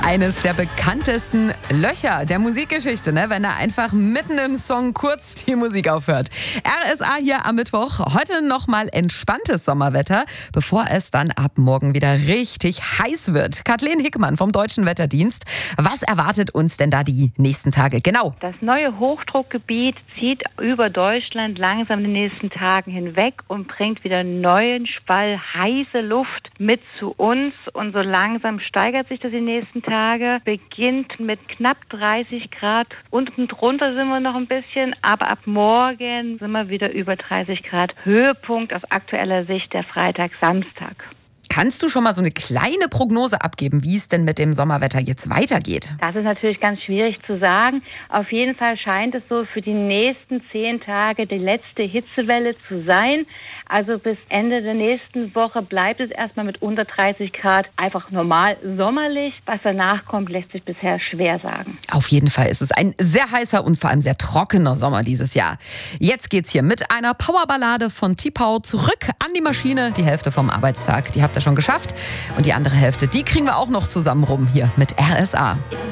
Eines der bekanntesten Löcher der Musikgeschichte, ne? Wenn er einfach mitten im Song kurz die Musik aufhört. RSA hier am Mittwoch. Heute nochmal entspanntes Sommerwetter, bevor es dann ab morgen wieder richtig heiß wird. Kathleen Hickmann vom Deutschen Wetterdienst. Was erwartet uns denn da die nächsten Tage? Genau. Das neue Hochdruckgebiet zieht über Deutschland langsam in den nächsten Tagen hinweg und bringt wieder neuen Spall heiße Luft mit zu uns. Und so langsam steigert sich das die nächsten Tage. Beginnt mit knapp 30 Grad. Unten drunter sind wir noch ein bisschen, aber ab morgen sind wir wieder über 30 Grad. Höhepunkt aus aktueller Sicht der Freitag, Samstag. Kannst du schon mal so eine kleine Prognose abgeben, wie es denn mit dem Sommerwetter jetzt weitergeht? Das ist natürlich ganz schwierig zu sagen. Auf jeden Fall scheint es so für die nächsten 10 Tage die letzte Hitzewelle zu sein. Also bis Ende der nächsten Woche bleibt es erstmal mit unter 30 Grad einfach normal sommerlich. Was danach kommt, lässt sich bisher schwer sagen. Auf jeden Fall ist es ein sehr heißer und vor allem sehr trockener Sommer dieses Jahr. Jetzt geht's hier mit einer Powerballade von T-Pau zurück an die Maschine. Die Hälfte vom Arbeitstag, die habt ihr schon geschafft. Und die andere Hälfte, die kriegen wir auch noch zusammen rum hier mit RSA.